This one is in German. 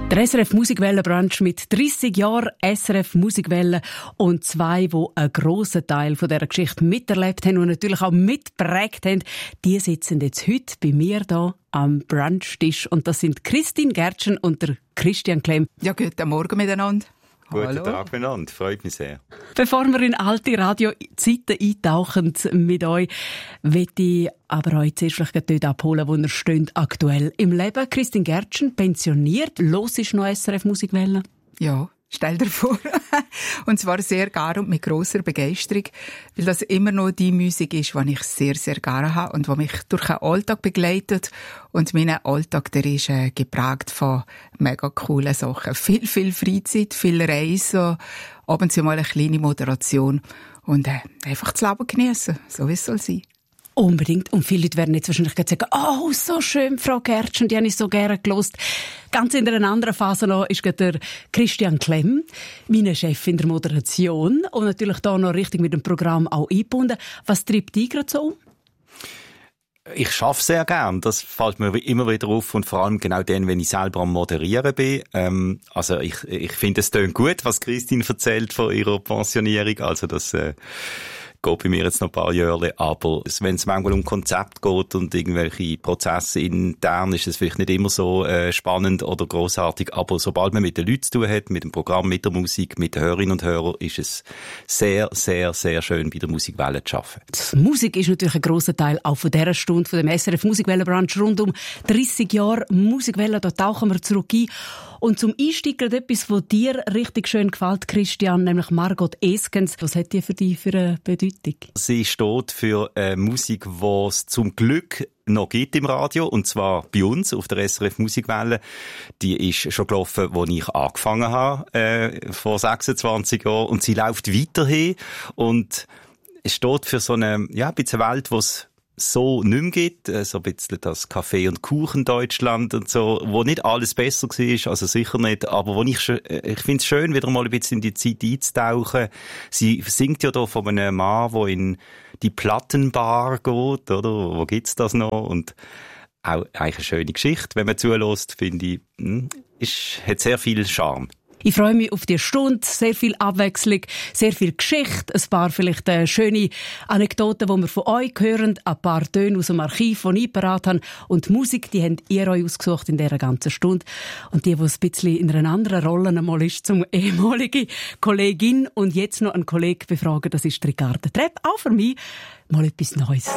Der SRF Musikwelle-Brunch mit 30 Jahren SRF Musikwelle und zwei, die einen grossen Teil von dieser Geschichte miterlebt haben und natürlich auch mitgeprägt haben, die sitzen jetzt heute bei mir hier am Brunchtisch. Und das sind Christine Gertschen und der Christian Klemm. Ja, guten Morgen miteinander. Guten Tag miteinander, freut mich sehr. Bevor wir in alte Radiozeiten eintauchen mit euch, möchte ich aber euch zuerst vielleicht dort abholen, wo ihr steht aktuell im Leben. Christine Gertschen, pensioniert, los ist noch SRF Musikwelle? Ja, stell dir vor. Und zwar sehr gerne und mit grosser Begeisterung, weil das immer noch die Musik ist, die ich sehr, sehr gerne habe und die mich durch den Alltag begleitet. Und mein Alltag, der ist geprägt von mega coolen Sachen. Viel Freizeit, viel Reisen, ab und zu mal eine kleine Moderation und einfach das Leben geniessen, so wie es soll sein. Unbedingt. Und viele Leute werden jetzt wahrscheinlich sagen, oh, so schön, Frau Gertschen, die habe ich so gerne gehört. Ganz in einer anderen Phase noch ist der Christian Klemm, mein Chef in der Moderation und natürlich da noch richtig mit dem Programm auch eingebunden. Was treibt dich gerade so um? Ich arbeite sehr gern. Das fällt mir immer wieder auf und vor allem genau dann, wenn ich selber am Moderieren bin. Also ich finde, es tönt gut, was Christine erzählt von ihrer Pensionierung. Also das geht bei mir jetzt noch ein paar Jahre, aber wenn es manchmal um Konzept geht und irgendwelche Prozesse intern, ist es vielleicht nicht immer so spannend oder grossartig, aber sobald man mit den Leuten zu tun hat, mit dem Programm, mit der Musik, mit den Hörerinnen und Hörern, ist es sehr, sehr, sehr schön, bei der Musikwelle zu arbeiten. Die Musik ist natürlich ein grosser Teil auch von dieser Stunde, von dem SRF Musikwelle-Brunch rund um 30 Jahre Musikwelle, da tauchen wir zurück ein. Und zum Einstieg gerade etwas, was dir richtig schön gefällt, Christian, nämlich Margot Eskens. Was hat die für dich für eine Bedeutung? Sie steht für Musik, die es zum Glück noch gibt im Radio, und zwar bei uns auf der SRF Musikwelle. Die ist schon gelaufen, als ich angefangen habe, vor 26 Jahren, und sie läuft weiterhin und es steht für so eine, ja, ein bisschen Welt, wo es so nicht mehr gibt, so ein bisschen das Kaffee und Kuchen Deutschland und so, wo nicht alles besser war, also sicher nicht, aber wo ich finde es schön, wieder mal ein bisschen in die Zeit einzutauchen. Sie singt ja da von einem Mann, der in die Plattenbar geht, oder? Wo gibt's das noch? Und auch eigentlich eine schöne Geschichte, wenn man zulässt, finde ich, hat sehr viel Charme. Ich freue mich auf die Stunde, sehr viel Abwechslung, sehr viel Geschichte, ein paar vielleicht schöne Anekdoten, die wir von euch hören, ein paar Töne aus dem Archiv, die ich parat habe, und die Musik, die habt ihr euch ausgesucht in dieser ganzen Stunde. Und die ein bisschen in einer anderen Rolle einmal ist, zum ehemaligen Kollegin und jetzt noch einen Kollegen befragen, das ist Ricarda Trepp, auch für mich mal etwas Neues.